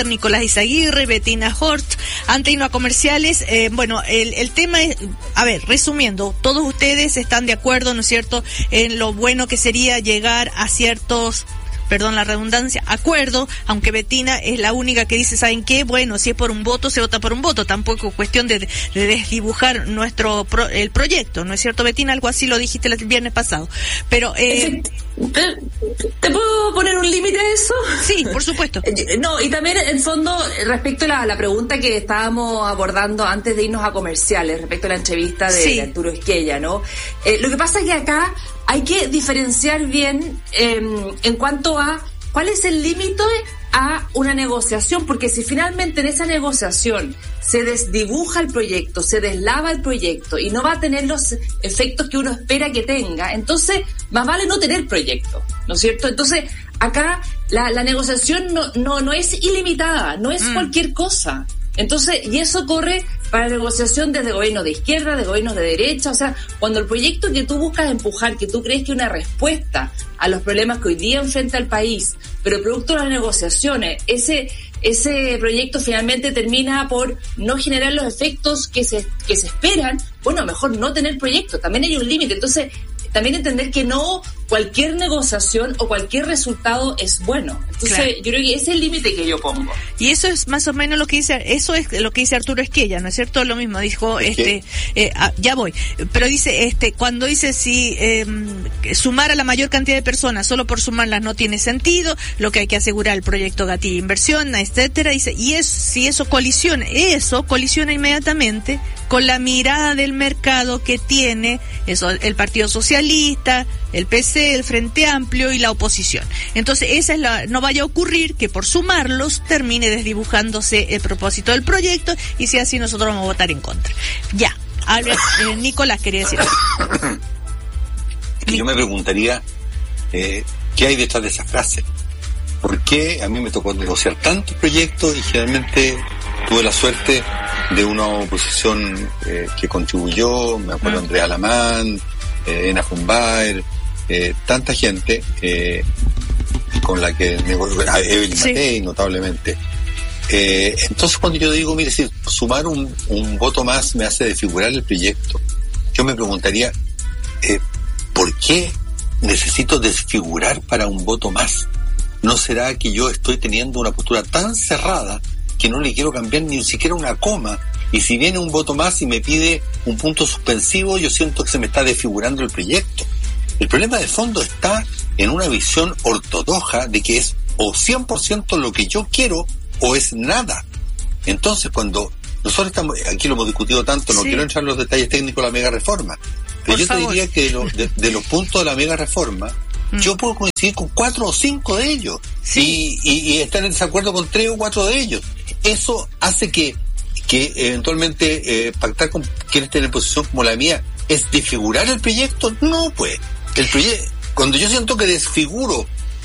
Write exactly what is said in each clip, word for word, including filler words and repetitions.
Nicolás Izaguirre, Bettina Hort, antes de irnos a comerciales. Eh, bueno, el, el tema es, a ver, resumiendo, todos ustedes están de acuerdo, ¿no es cierto?, en lo bueno que sería llegar a ciertos, perdón la redundancia, acuerdo, aunque Bettina es la única que dice, ¿saben qué? Bueno, si es por un voto, se vota por un voto, tampoco es cuestión de, de desdibujar nuestro pro, el proyecto, ¿no es cierto, Bettina? Algo así lo dijiste el viernes pasado, pero... Eh, ¿Te, ¿Te puedo poner un límite a eso? Sí, por supuesto. No, y también en fondo, respecto a la, la pregunta que estábamos abordando antes de irnos a comerciales, respecto a la entrevista de, sí. de Arturo Esquella, ¿no? Eh, lo que pasa es que acá hay que diferenciar bien eh, en cuanto a cuál es el límite a una negociación, porque si finalmente en esa negociación se desdibuja el proyecto, se deslava el proyecto y no va a tener los efectos que uno espera que tenga, entonces más vale no tener proyecto, ¿no es cierto? Entonces acá la, la negociación no, no, no es ilimitada, no es mm. cualquier cosa. Entonces, y eso corre para la negociación desde gobiernos de izquierda, de gobiernos de derecha, o sea, cuando el proyecto que tú buscas empujar, que tú crees que es una respuesta a los problemas que hoy día enfrenta el país, pero producto de las negociaciones, ese ese proyecto finalmente termina por no generar los efectos que se que se esperan, bueno, mejor no tener proyecto, también hay un límite. Entonces, también entender que no cualquier negociación o cualquier resultado es bueno. Entonces, claro, yo creo que ese es el límite que yo pongo. Y eso es más o menos lo que dice, eso es lo que dice Arturo Esquella, ¿no es cierto? Lo mismo dijo, este, eh, ah, ya voy, pero dice, este, cuando dice si eh, sumar a la mayor cantidad de personas solo por sumarlas no tiene sentido, lo que hay que asegurar el proyecto Gatilla Inversión, etcétera, dice, y es, si eso colisiona, eso colisiona inmediatamente con la mirada del mercado que tiene eso, el Partido Socialista, el P C, el Frente Amplio y la oposición. Entonces, esa es la, no vaya a ocurrir que por sumarlos termine desdibujándose el propósito del proyecto, y si así nosotros vamos a votar en contra. Ya, Albert, eh, Nicolás quería decir. Yo me preguntaría, eh, ¿qué hay detrás de esa frase? ¿Por qué a mí me tocó negociar tantos proyectos y generalmente tuve la suerte de una oposición eh, que contribuyó? Me acuerdo de Andrea Alamán, eh, Ena Fumbaer, eh, tanta gente eh, con la que negoció, Evelyn sí. Matei, notablemente. Eh, entonces, cuando yo digo, mire, si sumar un, un voto más me hace desfigurar el proyecto, yo me preguntaría, eh, ¿por qué necesito desfigurar para un voto más? ¿No será que yo estoy teniendo una postura tan cerrada que no le quiero cambiar ni siquiera una coma? Y si viene un voto más y me pide un punto suspensivo, yo siento que se me está desfigurando el proyecto. El problema de fondo está en una visión ortodoxa de que es o cien por ciento lo que yo quiero o es nada. Entonces, cuando nosotros estamos, aquí lo hemos discutido tanto, no sí. quiero entrar en los detalles técnicos de la mega reforma, pero Por yo favor. te diría que de, lo, de, de los puntos de la mega reforma, mm. yo puedo coincidir con cuatro o cinco de ellos, sí. y, y, y estar en desacuerdo con tres o cuatro de ellos. Eso hace que que eventualmente eh, pactar con quienes tienen posición como la mía es desfigurar el proyecto. No, pues el proyecto, cuando yo siento que desfiguro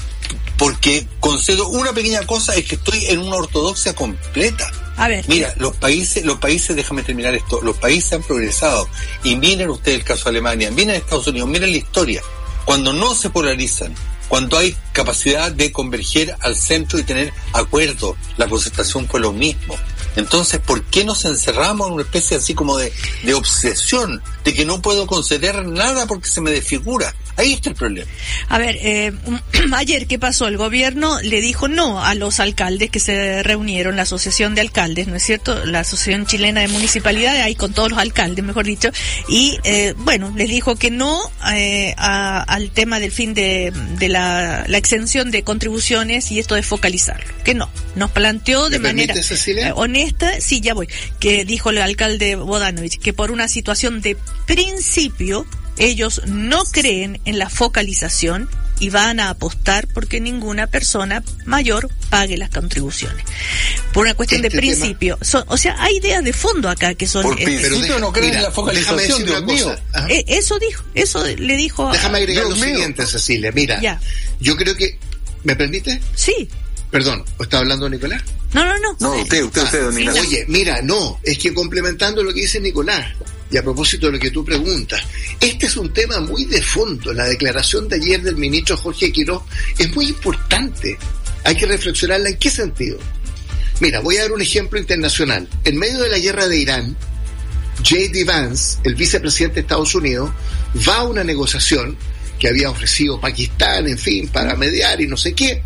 porque concedo una pequeña cosa, es que estoy en una ortodoxia completa. A ver, mira, los países, los países, déjame terminar esto, los países han progresado, y miren ustedes el caso de Alemania, miren Estados Unidos, miren la historia, cuando no se polarizan, cuando hay capacidad de converger al centro y tener acuerdo, la concertación fue lo mismo. Entonces, ¿por qué nos encerramos en una especie así como de, de obsesión, de que no puedo conceder nada porque se me desfigura? Ahí está el problema. A ver, eh, ayer, ¿qué pasó? El gobierno le dijo no a los alcaldes que se reunieron, la asociación de alcaldes, ¿no es cierto? La asociación chilena de municipalidades, ahí con todos los alcaldes, mejor dicho, y eh, bueno, les dijo que no eh, a, al tema del fin de, de la, la exención de contribuciones y esto de focalizarlo, que no, nos planteó de manera eh, honesta, sí, ya voy, que dijo el alcalde Bodanovich, que por una situación de principio, ellos no creen en la focalización y van a apostar porque ninguna persona mayor pague las contribuciones. Por una cuestión este de principio. Son, o sea, hay ideas de fondo acá que son... Por principio este, no creen en la focalización, Dios mío. Eh, eso dijo, eso le dijo... Déjame agregar Dios lo mío. siguiente, Cecilia. Mira, ya. Yo creo que... ¿Me permite? Sí. Perdón, ¿está hablando Nicolás? No, no, no. No, usted, usted, usted, don Ignacio. Oye, mira, no, es que complementando lo que dice Nicolás, y a propósito de lo que tú preguntas, este es un tema muy de fondo. La declaración de ayer del ministro Jorge Quiroz es muy importante. Hay que reflexionarla en qué sentido. Mira, voy a dar un ejemplo internacional. En medio de la guerra de Irán, J D Vance, el vicepresidente de Estados Unidos, va a una negociación que había ofrecido Pakistán, en fin, para mediar y no sé qué,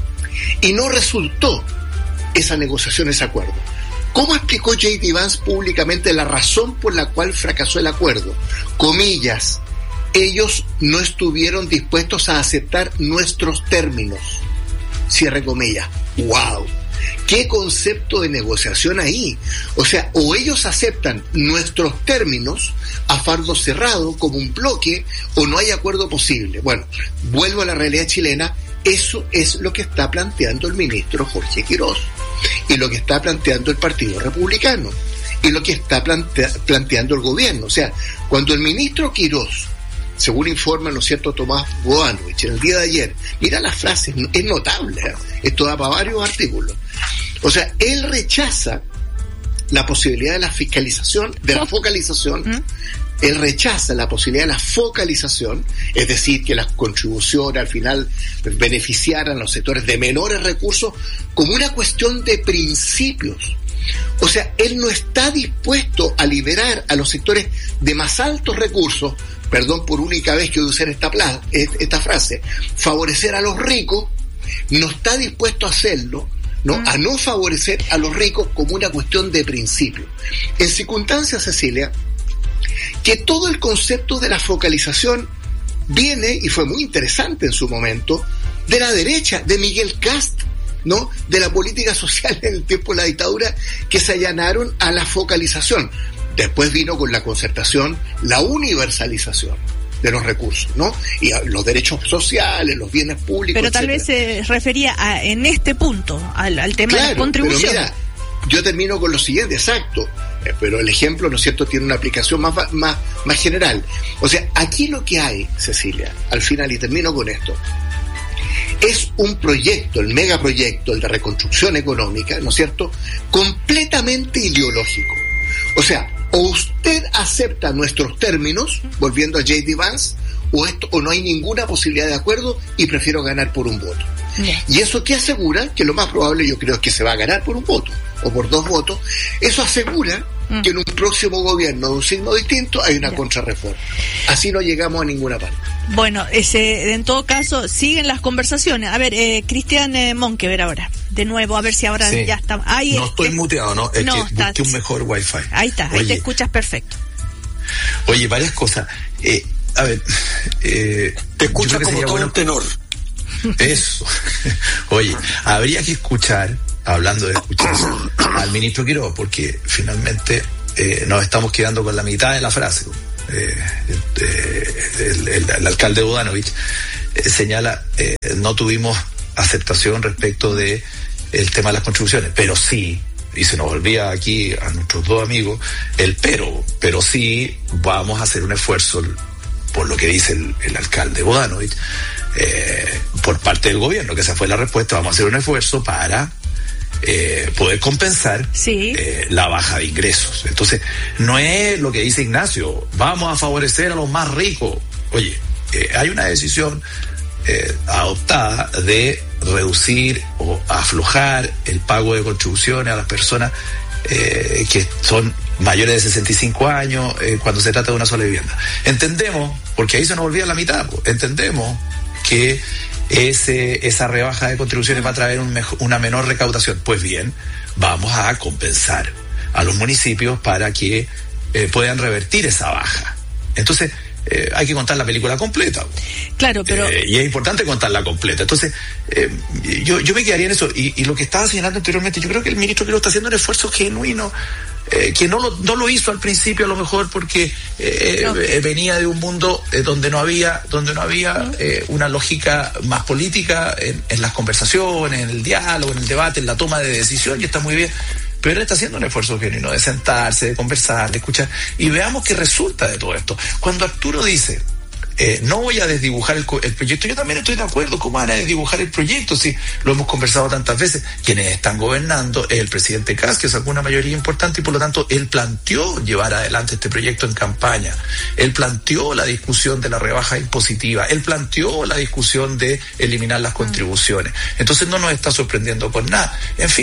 y no resultó esa negociación, ese acuerdo. ¿Cómo explicó J D Vance públicamente la razón por la cual fracasó el acuerdo? Comillas, ellos no estuvieron dispuestos a aceptar nuestros términos. Cierre comillas. ¡Wow! ¿Qué concepto de negociación ahí? O sea, o ellos aceptan nuestros términos a fardo cerrado como un bloque, o no hay acuerdo posible. Bueno, vuelvo a la realidad chilena. Eso es lo que está planteando el ministro Jorge Quirós, y lo que está planteando el Partido Republicano, y lo que está plantea, planteando el gobierno. O sea, cuando el ministro Quirós, según informa, ¿no es cierto?, Tomás Bodanovich, en el día de ayer, mira las frases, es notable, ¿eh? Esto da para varios artículos. O sea, él rechaza la posibilidad de la fiscalización, de la focalización, él rechaza la posibilidad de la focalización, es decir, que las contribuciones al final beneficiaran a los sectores de menores recursos, como una cuestión de principios. O sea, él no está dispuesto a liberar a los sectores de más altos recursos, perdón por única vez que usar esta, pla- esta frase, favorecer a los ricos, no está dispuesto a hacerlo, ¿no? Mm. a no favorecer a los ricos como una cuestión de principio. En circunstancias, Cecilia, que todo el concepto de la focalización viene, y fue muy interesante en su momento, de la derecha, de Miguel Kast, ¿no? De la política social en el tiempo de la dictadura, que se allanaron a la focalización. Después vino con la concertación la universalización de los recursos, ¿no? Y los derechos sociales, los bienes públicos. Pero tal etcétera. vez se refería a, en este punto al, al tema claro, de la contribución. Pero mira, yo termino con lo siguiente, exacto, eh, pero el ejemplo, ¿no es cierto?, tiene una aplicación más, más, más general. O sea, aquí lo que hay, Cecilia, al final, y termino con esto, es un proyecto, el megaproyecto, el de reconstrucción económica, ¿no es cierto?, completamente ideológico. O sea, o usted acepta nuestros términos, volviendo a J D Vance, o esto, o no hay ninguna posibilidad de acuerdo y prefiero ganar por un voto. Yeah. Y eso que asegura, que lo más probable yo creo es que se va a ganar por un voto, o por dos votos, eso asegura mm. que en un próximo gobierno de un signo distinto hay una yeah. contrarreforma. Así no llegamos a ninguna parte. Bueno, ese, en todo caso, siguen las conversaciones. A ver, eh, Cristian eh, Monkever ahora. De nuevo, a ver si ahora sí. ya está. Ahí no estoy es, muteado, ¿no? Es no, que busqué un mejor wifi. Ahí está, oye, ahí te escuchas perfecto. Oye, varias cosas. Eh, a ver, eh, te escuchas como todo bueno, un tenor. Eso. Oye, habría que escuchar, hablando de escuchar, al ministro Quirós, porque finalmente eh, nos estamos quedando con la mitad de la frase. Eh, el, el, el, el alcalde Bodanovich eh, señala, eh, no tuvimos aceptación respecto de el tema de las contribuciones, pero sí, y se nos olvida aquí a nuestros dos amigos, el pero, pero sí vamos a hacer un esfuerzo, por lo que dice el, el alcalde Bodanovich, eh, por parte del gobierno, que esa fue la respuesta, vamos a hacer un esfuerzo para eh, poder compensar sí. eh, la baja de ingresos. Entonces, no es lo que dice Ignacio, vamos a favorecer a los más ricos. Oye, eh, hay una decisión eh, adoptada de reducir o aflojar el pago de contribuciones a las personas eh, que son mayores de sesenta y cinco años eh, cuando se trata de una sola vivienda. Entendemos, porque ahí se nos olvida la mitad, pues, entendemos que ese esa rebaja de contribuciones va a traer un mejor, una menor recaudación. Pues bien, vamos a compensar a los municipios para que eh, puedan revertir esa baja. Entonces, Eh, hay que contar la película completa. Claro, pero... Eh, y es importante contarla completa. Entonces, eh, yo, yo me quedaría en eso. Y, y lo que estaba señalando anteriormente, yo creo que el ministro Quirós está haciendo un esfuerzo genuino, eh, que no lo, no lo hizo al principio a lo mejor porque eh, no. eh, venía de un mundo eh, donde no había, donde no había ¿no? eh, una lógica más política en, en las conversaciones, en el diálogo, en el debate, en la toma de decisión, y está muy bien. Pero él está haciendo un esfuerzo genuino de sentarse, de conversar, de escuchar, y veamos qué resulta de todo esto. Cuando Arturo dice, eh, no voy a desdibujar el, el proyecto, yo también estoy de acuerdo. ¿Cómo van a desdibujar el proyecto? Si lo hemos conversado tantas veces. Quienes están gobernando es el presidente Kast, que sacó una mayoría importante, y por lo tanto él planteó llevar adelante este proyecto en campaña. Él planteó la discusión de la rebaja impositiva. Él planteó la discusión de eliminar las contribuciones. Entonces no nos está sorprendiendo con nada. En fin,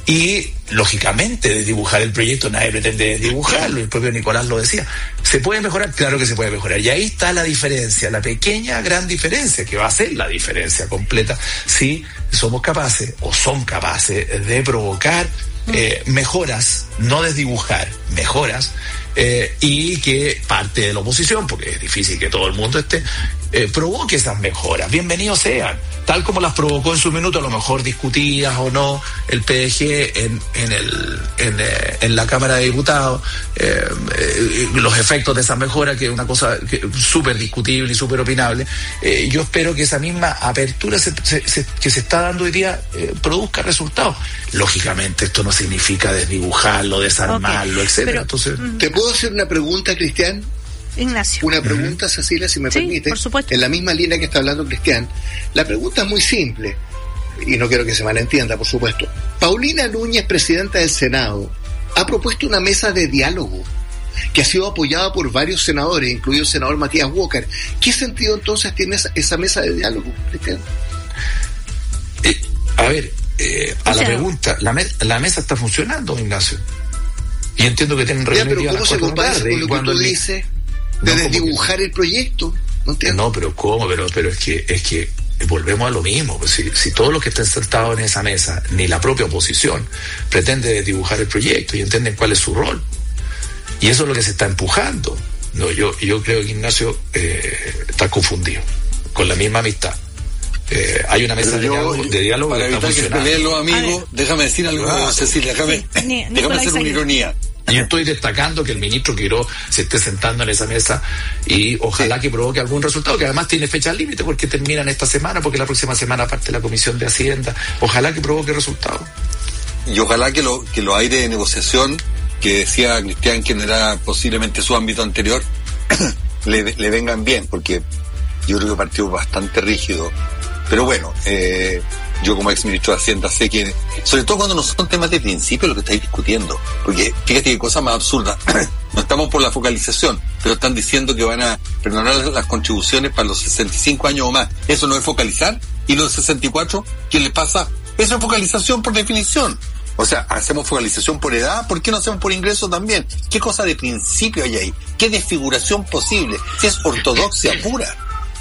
y, lógicamente, desdibujar el proyecto, nadie pretende desdibujarlo, el propio Nicolás lo decía. ¿Se puede mejorar? Claro que se puede mejorar. Y ahí está la diferencia, la pequeña, gran diferencia, que va a ser la diferencia completa si somos capaces, o son capaces, de provocar eh, mejoras, no desdibujar, mejoras, eh, y que parte de la oposición, porque es difícil que todo el mundo esté, eh, provoque esas mejoras. Bienvenidos sean, tal como las provocó en su minuto, a lo mejor discutidas o no, el P D G en, en, el, en, eh, en la Cámara de Diputados, eh, eh, los efectos de esas mejoras, que es una cosa súper discutible y súper opinable. Eh, yo espero que esa misma apertura se, se, se, que se está dando hoy día eh, produzca resultados. Lógicamente esto no significa desdibujarlo, desarmarlo, okay, etcétera. Pero, entonces, ¿te puedo hacer una pregunta, Cristian? Ignacio. Una pregunta, Cecilia, si me sí, permite. Por supuesto. En la misma línea que está hablando Cristian. La pregunta es muy simple, y no quiero que se malentienda, por supuesto. Paulina Núñez, presidenta del Senado, ha propuesto una mesa de diálogo que ha sido apoyada por varios senadores, incluido el senador Matías Walker. ¿Qué sentido entonces tiene esa, esa mesa de diálogo, Cristian? Eh, a ver, eh, a o sea, la pregunta, la, me, la mesa está funcionando, Ignacio. Y entiendo que tienen reuniones. Ya, pero ¿cómo se compara con lo que tú dices de no, desdibujar que, el proyecto? No, no, pero ¿cómo? Pero, pero es que es que volvemos a lo mismo. Pues si, si todos los que están sentados en esa mesa, ni la propia oposición, pretende desdibujar el proyecto y entienden cuál es su rol. Y eso es lo que se está empujando. No, yo, yo creo que Ignacio eh, está confundido con la misma amistad. Eh, hay una mesa de yo, diálogo, de diálogo para que está evitar que peleen los amigos, déjame decir algo, ah, Cecilia, déjame, sí, ni, déjame hacer una ironía. Yo estoy destacando que el ministro Quiró se esté sentando en esa mesa y ojalá sí. que provoque algún resultado, que además tiene fecha límite porque terminan esta semana, porque la próxima semana parte la Comisión de Hacienda. Ojalá que provoque resultados. Y ojalá que, lo, que los aires de negociación que decía Cristian, quien era posiblemente su ámbito anterior, le, le vengan bien, porque yo creo que partió bastante rígido. Pero bueno, eh, yo como ex ministro de Hacienda sé que, sobre todo cuando no son temas de principio lo que estáis discutiendo, porque fíjate qué cosa más absurda, no estamos por la focalización, pero están diciendo que van a perdonar las contribuciones para los sesenta y cinco años o más. ¿Eso no es focalizar? ¿Y los sesenta y cuatro? ¿Qué les pasa? Eso es focalización por definición. O sea, hacemos focalización por edad, ¿por qué no hacemos por ingreso también? ¿Qué cosa de principio hay ahí? ¿Qué desfiguración posible? Si es ortodoxia pura.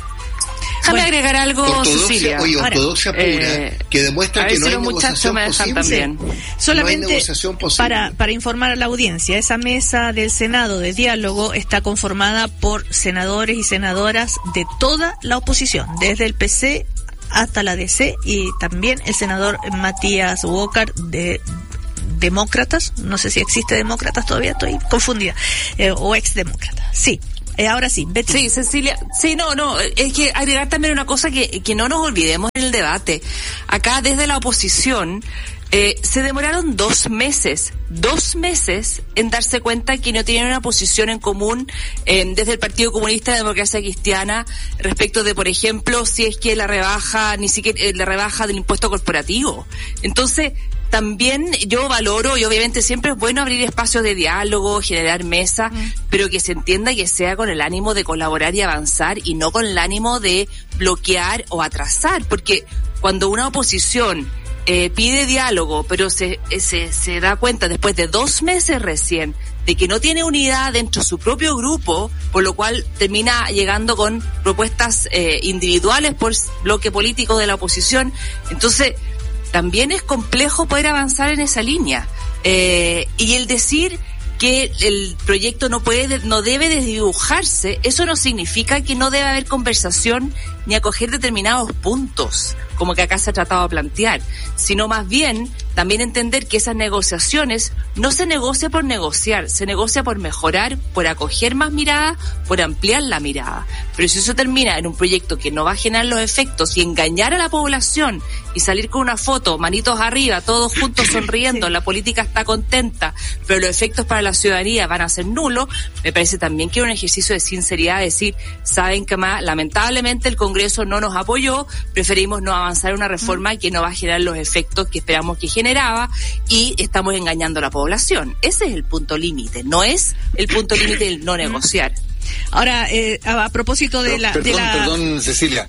Déjame bueno, agregar algo, ortodoxia, Cecilia. Oye, ortodoxia Ahora, pura, eh, que demuestra que no hay negociación posible. También. Solamente no hay negociación posible. Para, para informar a la audiencia, esa mesa del Senado de diálogo está conformada por senadores y senadoras de toda la oposición, desde el P C hasta la D C, y también el senador Matías Walker de Demócratas, no sé si existe Demócratas todavía, estoy confundida, eh, o ex-demócrata, sí. Eh, ahora sí, Betty. Sí, Cecilia, sí, no, no, es que agregar también una cosa que, que no nos olvidemos en el debate. Acá desde la oposición eh, se demoraron dos meses, dos meses en darse cuenta que no tienen una posición en común eh, desde el Partido Comunista de Democracia Cristiana respecto de, por ejemplo, si es que la rebaja, ni siquiera eh, la rebaja del impuesto corporativo. Entonces, también yo valoro, y obviamente siempre es bueno abrir espacios de diálogo, generar mesa, mm. pero que se entienda que sea con el ánimo de colaborar y avanzar y no con el ánimo de bloquear o atrasar, porque cuando una oposición eh, pide diálogo, pero se, se, se da cuenta después de dos meses recién de que no tiene unidad dentro de su propio grupo, por lo cual termina llegando con propuestas eh, individuales por bloque político de la oposición, entonces también es complejo poder avanzar en esa línea. Eh, y el decir que el proyecto no puede, no debe desdibujarse, eso no significa que no debe haber conversación ni acoger determinados puntos, como que acá se ha tratado de plantear, sino más bien también entender que esas negociaciones no se negocia por negociar, se negocia por mejorar, por acoger más miradas, por ampliar la mirada. Pero si eso termina en un proyecto que no va a generar los efectos y engañar a la población y salir con una foto, manitos arriba, todos juntos sonriendo, sí. La política está contenta, pero los efectos para la ciudadanía van a ser nulos, me parece también que es un ejercicio de sinceridad, decir, saben que más, lamentablemente el Congreso no nos apoyó, preferimos no avanzar en una reforma que no va a generar los efectos que esperamos que generaba y estamos engañando a la población. Ese es el punto límite, no es el punto límite del no negociar. Ahora, eh, a, a propósito de Pero, la... Perdón, de la... perdón, Cecilia.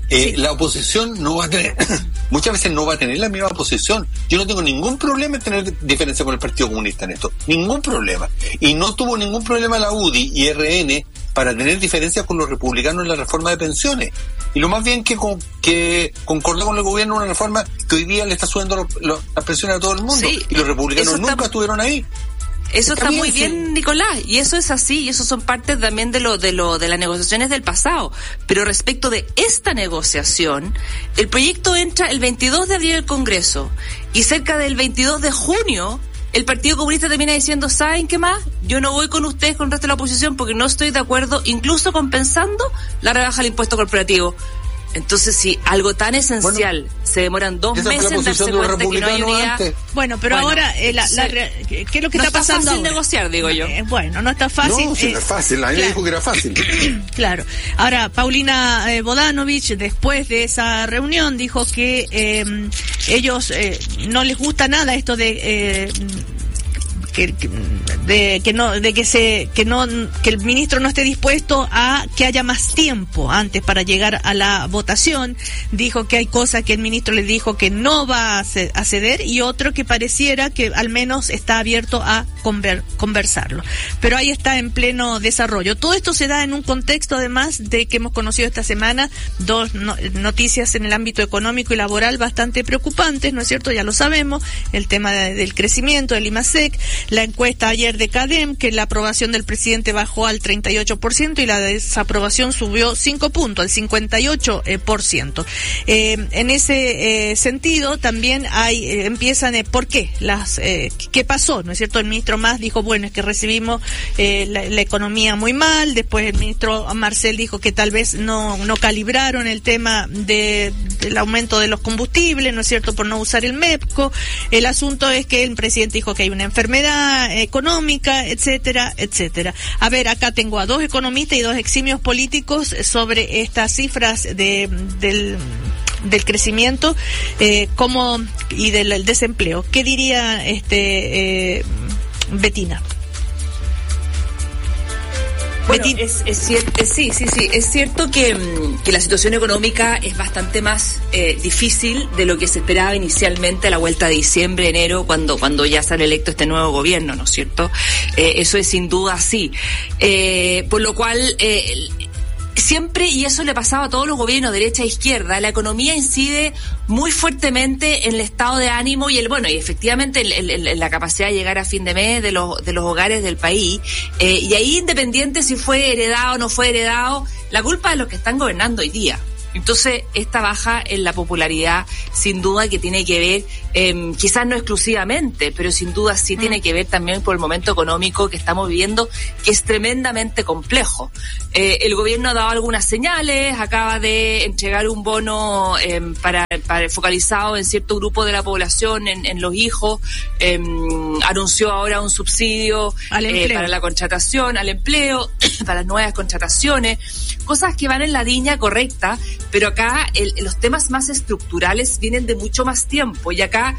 Eh, sí. La oposición no va a tener, muchas veces no va a tener la misma posición. Yo no tengo ningún problema en tener diferencia con el Partido Comunista en esto, ningún problema. Y no tuvo ningún problema la U D I y R N para tener diferencias con los republicanos en la reforma de pensiones. Y lo más bien que, con, que concordó con el gobierno una reforma que hoy día le está subiendo los, los, las pensiones a todo el mundo. Sí, y los republicanos está... nunca estuvieron ahí. Eso está, está bien, muy bien, sí. Nicolás, y eso es así, y eso son parte también de lo de lo de las negociaciones del pasado. Pero respecto de esta negociación, el proyecto entra el veintidós de abril al Congreso y cerca del veintidós de junio el Partido Comunista termina diciendo, ¿saben qué más? Yo no voy con ustedes, con el resto de la oposición, porque no estoy de acuerdo, incluso compensando la rebaja del impuesto corporativo. Entonces, si algo tan esencial bueno, se demoran dos meses en darse cuenta que no hay unidad. Antes. Bueno, pero bueno, ahora, eh, la, la, ¿qué es lo que no está pasando? No está fácil ahora? negociar, digo yo. Eh, bueno, no está fácil. No, si eh, no es fácil, a mí me dijo que era fácil. Claro. Ahora, Paulina eh, Bodanovich, después de esa reunión, dijo que eh, ellos eh, no les gusta nada esto de... Eh, Que, que, de que no de que se que no que el ministro no esté dispuesto a que haya más tiempo antes para llegar a la votación. Dijo que hay cosas que el ministro le dijo que no va a ceder y otro que pareciera que al menos está abierto a conver, conversarlo, pero ahí está en pleno desarrollo. Todo esto se da en un contexto además de que hemos conocido esta semana dos no, noticias en el ámbito económico y laboral bastante preocupantes, ¿no es cierto? Ya lo sabemos, el tema de, del crecimiento del IMASEC, la encuesta ayer de CADEM, que la aprobación del presidente bajó al treinta y ocho por ciento y la desaprobación subió cinco puntos, al cincuenta y ocho por ciento. Eh, en ese eh, sentido, también hay eh, empiezan, eh, ¿por qué? Las, eh, ¿Qué pasó? ¿No es cierto? El ministro Mas dijo, bueno, es que recibimos eh, la, la economía muy mal. Después el ministro Marcel dijo que tal vez no, no calibraron el tema de, del aumento de los combustibles, ¿no es cierto?, por no usar el MEPCO. El asunto es que el presidente dijo que hay una enfermedad económica, etcétera, etcétera. A ver, acá tengo a dos economistas y dos eximios políticos sobre estas cifras de del del crecimiento eh, como y del desempleo. ¿Qué diría este eh, Betina? Bueno, es, es cierto, sí, sí, sí, es cierto que, que la situación económica es bastante más eh, difícil de lo que se esperaba inicialmente a la vuelta de diciembre, enero, cuando cuando ya sale electo este nuevo gobierno, ¿no es cierto? Eh, eso es sin duda así. Eh, por lo cual, eh, siempre, y eso le pasaba a todos los gobiernos, derecha e izquierda, la economía incide muy fuertemente en el estado de ánimo y el bueno y efectivamente en, en, en la capacidad de llegar a fin de mes de los de los hogares del país, eh, y ahí, independiente si fue heredado o no fue heredado, la culpa es de los que están gobernando hoy día. Entonces, esta baja en la popularidad, sin duda que tiene que ver, eh, quizás no exclusivamente, pero sin duda sí mm. tiene que ver también por el momento económico que estamos viviendo, que es tremendamente complejo. Eh, el gobierno ha dado algunas señales, acaba de entregar un bono eh, para, para focalizado en cierto grupo de la población, en, en los hijos, eh, anunció ahora un subsidio eh, para la contratación, al empleo, para las nuevas contrataciones, cosas que van en la línea correcta. Pero acá el, los temas más estructurales vienen de mucho más tiempo y acá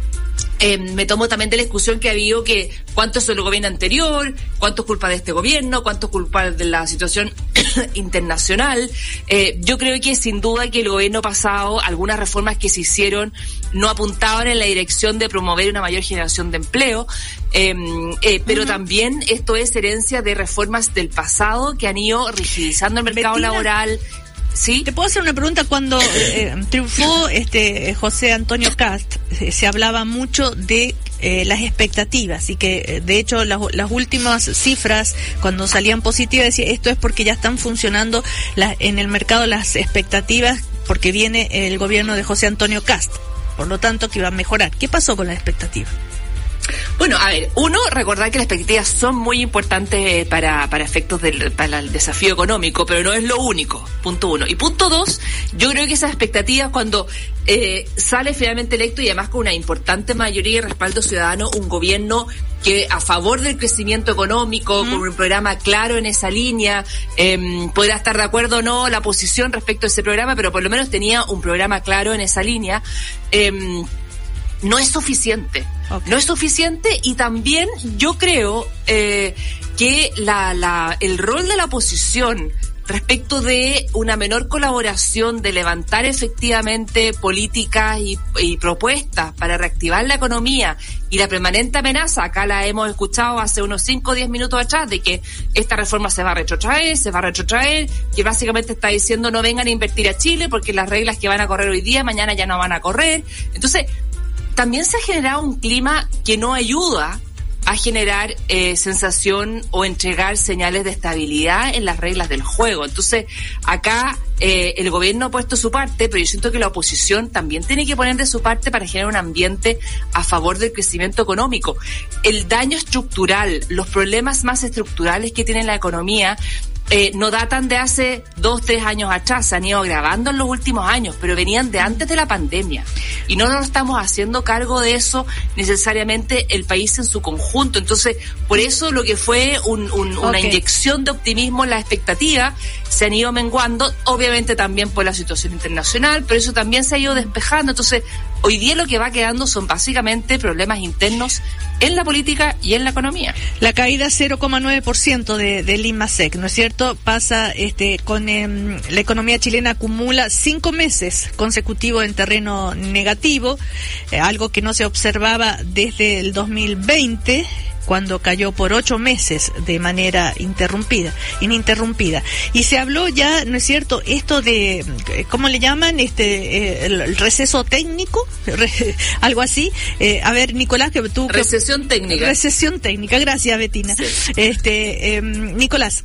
eh, me tomo también de la discusión que ha habido que cuánto es del gobierno anterior, cuánto es culpa de este gobierno, cuánto es culpa de la situación internacional. Eh, yo creo que sin duda que el gobierno pasado, algunas reformas que se hicieron no apuntaban en la dirección de promover una mayor generación de empleo, eh, eh, pero uh-huh. también esto es herencia de reformas del pasado que han ido rigidizando el mercado Betina. laboral. ¿Sí? Te puedo hacer una pregunta. Cuando eh, triunfó este José Antonio Cast, eh, se hablaba mucho de eh, las expectativas y que eh, de hecho las, las últimas cifras cuando salían positivas decía esto es porque ya están funcionando la, en el mercado las expectativas porque viene el gobierno de José Antonio Cast, por lo tanto que iba a mejorar. ¿Qué pasó con las expectativas? Bueno, a ver, uno, recordar que las expectativas son muy importantes para, para efectos del para el desafío económico, pero no es lo único, punto uno. Y punto dos, yo creo que esas expectativas cuando eh, sale finalmente electo y además con una importante mayoría y respaldo ciudadano, un gobierno que a favor del crecimiento económico, mm. con un programa claro en esa línea, eh, podrá estar de acuerdo o no la posición respecto a ese programa, pero por lo menos tenía un programa claro en esa línea, eh, no es suficiente. Okay. No es suficiente y también yo creo eh, que la, la, el rol de la oposición respecto de una menor colaboración, de levantar efectivamente políticas y, y propuestas para reactivar la economía, y la permanente amenaza, acá la hemos escuchado hace unos cinco o diez minutos atrás, de que esta reforma se va a retrotraer, se va a retrotraer, que básicamente está diciendo no vengan a invertir a Chile porque las reglas que van a correr hoy día, mañana ya no van a correr. Entonces, también se ha generado un clima que no ayuda a generar eh, sensación o entregar señales de estabilidad en las reglas del juego. Entonces, acá eh, el gobierno ha puesto su parte, pero yo siento que la oposición también tiene que poner de su parte para generar un ambiente a favor del crecimiento económico. El daño estructural, los problemas más estructurales que tiene la economía, Eh, no datan de hace dos, tres años atrás, se han ido agravando en los últimos años, pero venían de antes de la pandemia. Y no nos estamos haciendo cargo de eso necesariamente el país en su conjunto. Entonces, por eso lo que fue un, un, okay. una inyección de optimismo en la expectativa se han ido menguando, obviamente también por la situación internacional, pero eso también se ha ido despejando. Entonces, hoy día lo que va quedando son básicamente problemas internos en la política y en la economía. La caída cero coma nueve por ciento de, del INMASEC, ¿no es cierto? Pasa este con eh, la economía chilena acumula cinco meses consecutivos en terreno negativo, eh, algo que no se observaba desde el dos mil veinte, cuando cayó por ocho meses de manera interrumpida, ininterrumpida. Y se habló ya, ¿no es cierto?, esto de, ¿cómo le llaman? Este, eh, el, el receso técnico, re, algo así. Eh, a ver, Nicolás, que tú... Recesión que, técnica. Recesión técnica, gracias, Betina. Sí. Este, eh, Nicolás.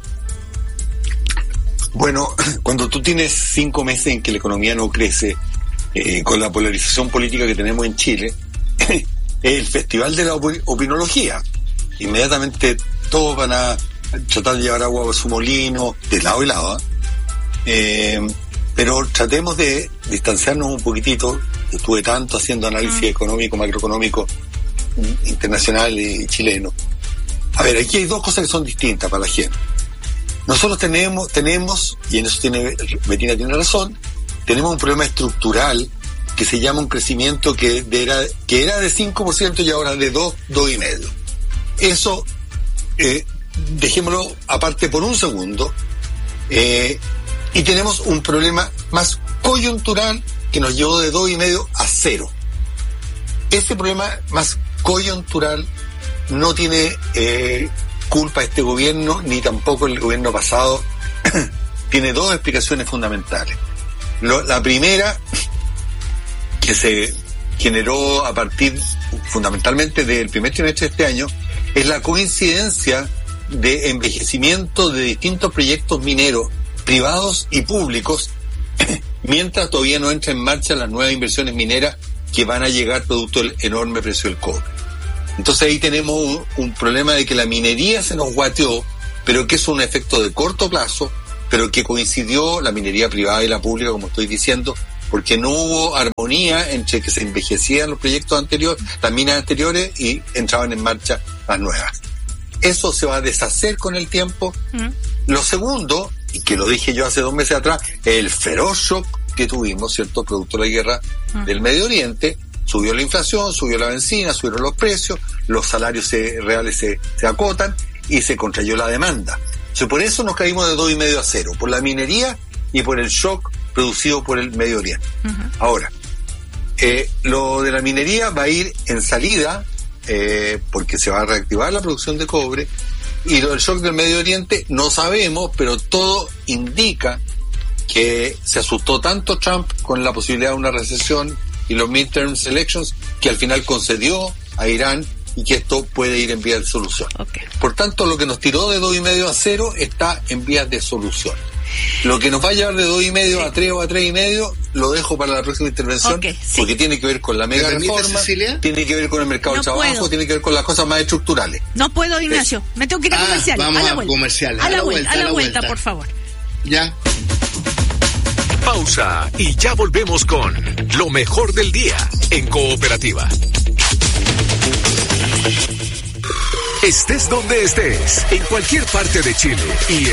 Bueno, cuando tú tienes cinco meses en que la economía no crece, eh, con la polarización política que tenemos en Chile, el festival de la op- opinología. Inmediatamente todos van a tratar de llevar agua a su molino, de lado y lado, eh, pero tratemos de distanciarnos un poquitito. Estuve tanto haciendo análisis mm. económico, macroeconómico, internacional y chileno. A ver, aquí hay dos cosas que son distintas para la gente. Nosotros tenemos, tenemos, y en eso tiene Betina tiene razón, tenemos un problema estructural que se llama un crecimiento que, de era, que era de cinco por ciento y ahora de dos, dos y medio. Eso, eh, dejémoslo aparte por un segundo, eh, y tenemos un problema más coyuntural que nos llevó de dos y medio a cero. Ese problema más coyuntural no tiene eh, culpa este gobierno, ni tampoco el gobierno pasado. Tiene dos explicaciones fundamentales. Lo, la primera, que se generó a partir fundamentalmente del primer trimestre de este año, es la coincidencia de envejecimiento de distintos proyectos mineros privados y públicos, mientras todavía no entra en marcha las nuevas inversiones mineras que van a llegar producto del enorme precio del cobre. Entonces ahí tenemos un, un problema de que la minería se nos guateó, pero que es un efecto de corto plazo, pero que coincidió la minería privada y la pública, como estoy diciendo, porque no hubo armonía entre que se envejecían los proyectos anteriores, las minas anteriores, y entraban en marcha las nuevas. Eso se va a deshacer con el tiempo. Mm. Lo segundo, y que lo dije yo hace dos meses atrás, el feroz shock que tuvimos, ¿cierto?, producto de la guerra mm. del Medio Oriente. Subió la inflación, subió la benzina, subieron los precios, los salarios se, reales se, se acotan y se contrayó la demanda. Entonces, por eso nos caímos de dos y medio a cero, por la minería y por el shock producido por el Medio Oriente. Uh-huh. Ahora, eh, lo de la minería va a ir en salida, eh, porque se va a reactivar la producción de cobre, y lo del shock del Medio Oriente no sabemos, pero todo indica que se asustó tanto Trump con la posibilidad de una recesión y los midterm elections, que al final concedió a Irán, y que esto puede ir en vías de solución. Okay. Por tanto, lo que nos tiró de dos y medio a cero está en vías de solución. Lo que nos va a llevar de dos y medio sí. a tres o a tres y medio lo dejo para la próxima intervención, okay, sí. porque tiene que ver con la mega reforma, Cecilia? Tiene que ver con el mercado no de trabajo, puedo. Tiene que ver con las cosas más estructurales. No puedo, Ignacio, es. me tengo que ir a ah, comercial. Vamos a la a vuelta. comercial. A, a la vuelta, a la vuelta, vuelta, por favor. Ya. Pausa y ya volvemos con lo mejor del día en Cooperativa. Estés donde estés, en cualquier parte de Chile y